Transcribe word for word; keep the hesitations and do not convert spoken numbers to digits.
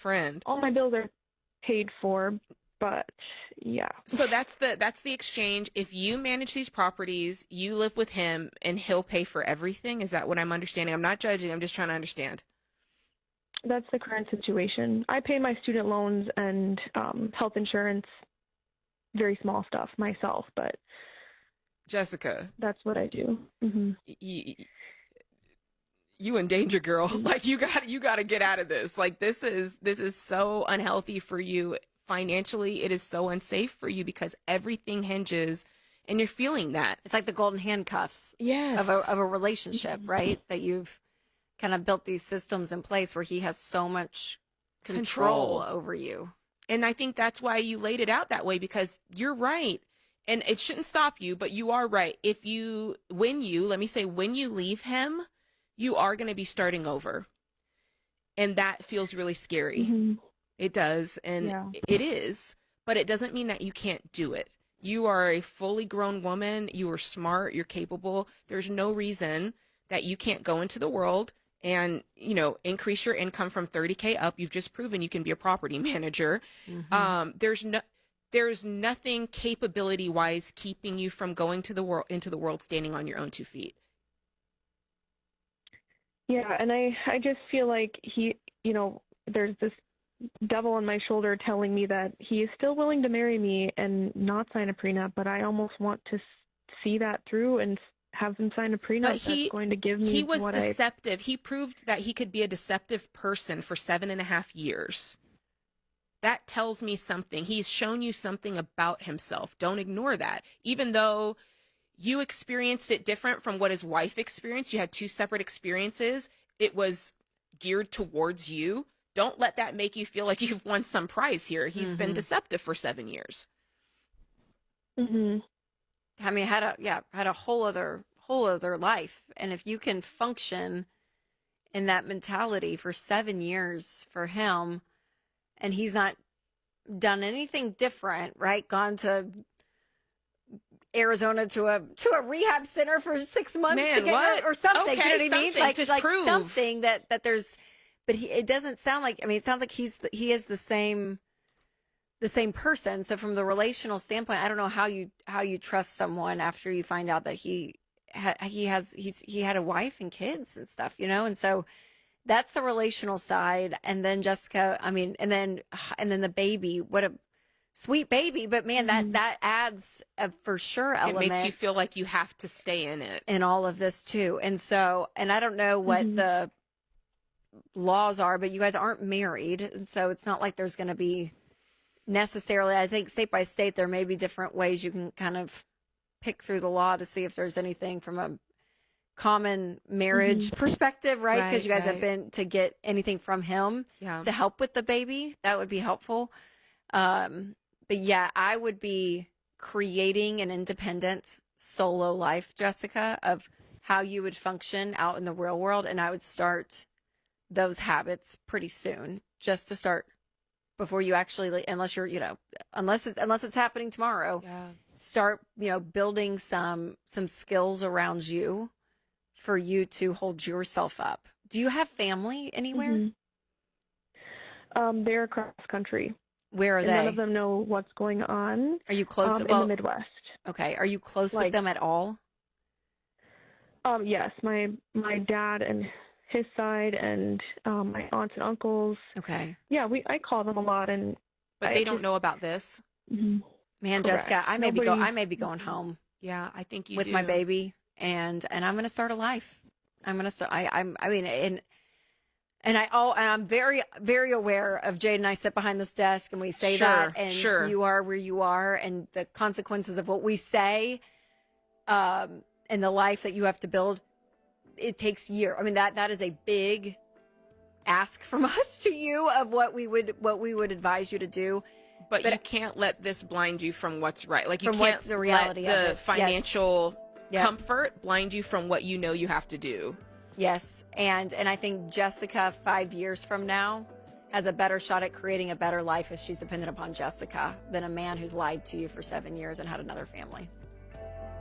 friend. All my bills are paid for, but yeah. So that's the that's the exchange. If you manage these properties, you live with him and he'll pay for everything. Is that what I'm understanding? I'm not judging. I'm just trying to understand. That's the current situation. I pay my student loans and um, health insurance, very small stuff myself, but Jessica, that's what I do. Mm-hmm. You, you in danger, girl. Like you got you got to get out of this. Like this is this is so unhealthy for you financially. It is so unsafe for you because everything hinges, and you're feeling that. It's like the golden handcuffs yes. of a of a relationship, right? That you've kind of built these systems in place where he has so much control, control over you. And I think that's why you laid it out that way, because you're right. And it shouldn't stop you, but you are right. If you, when you, let me say, when you leave him, you are going to be starting over. And that feels really scary. Mm-hmm. It does. And yeah. It is, but it doesn't mean that you can't do it. You are a fully grown woman. You are smart. You're capable. There's no reason that you can't go into the world and, you know, increase your income from thirty K up. You've just proven you can be a property manager. Mm-hmm. Um, there's no, there's nothing capability wise keeping you from going to the world, into the world, standing on your own two feet. Yeah. And I, I just feel like he, you know, there's this devil on my shoulder telling me that he is still willing to marry me and not sign a prenup, but I almost want to see that through and have him sign a prenup he, that's going to give me he was what deceptive. I... He proved that he could be a deceptive person for seven and a half years. That tells me something. He's shown you something about himself. Don't ignore that. Even though you experienced it different from what his wife experienced, you had two separate experiences. It was geared towards you. Don't let that make you feel like you've won some prize here. He's mm-hmm. been deceptive for seven years. Mm-hmm. I mean, had a yeah, had a whole other whole other life, and if you can function in that mentality for seven years for him, and he's not done anything different, right? Gone to Arizona to a to a rehab center for six months Man, to get what? Or, or something. Okay, do you know what I mean? Like just like prove. something that that there's, but he, it doesn't sound like. I mean, it sounds like he's the, he is the same. the same person. So from the relational standpoint, I don't know how you how you trust someone after you find out that he ha, he has he's he had a wife and kids and stuff, you know. And so that's the relational side. And then Jessica, I mean, and then and then the baby, what a sweet baby. But man, that that adds a for sure element. It makes you feel like you have to stay in it in all of this too. And so, and I don't know what mm-hmm. the laws are, but you guys aren't married, and so it's not like there's going to be necessarily, I think state by state, there may be different ways you can kind of pick through the law to see if there's anything from a common marriage mm-hmm. perspective, right? Because right, you guys right. have been to get anything from him yeah. to help with the baby. That would be helpful. Um, but yeah, I would be creating an independent solo life, Jessica, of how you would function out in the real world. And I would start those habits pretty soon, just to start before you actually, unless you're, you know, unless it's, unless it's happening tomorrow, yeah. start, you know, building some, some skills around you for you to hold yourself up. Do you have family anywhere? Mm-hmm. Um, they're across country. Where are and they? None of them know what's going on. Are you close? Um, to, well, in the Midwest. Okay. Are you close like, with them at all? Um, yes, my, my dad and his side and um, my aunts and uncles. Okay. Yeah, we I call them a lot, and but I they don't just, know about this. Mm-hmm. Man, Correct. Jessica, I may Nobody, be go I may be going home. Yeah, I think you with do. my baby, and and I'm gonna start a life. I'm gonna start. I I'm I mean and. And I oh I'm very very aware of Jade and I sit behind this desk and we say sure, that and sure. you are where you are and the consequences of what we say, um, and the life that you have to build. It takes years. I mean that that is a big ask from us to you of what we would what we would advise you to do. But, but you can't let this blind you from what's right. Like you from can't what's the reality let of the it. financial yes. comfort blind you from what you know you have to do. Yes, and and I think Jessica five years from now has a better shot at creating a better life if she's dependent upon Jessica than a man who's lied to you for seven years and had another family.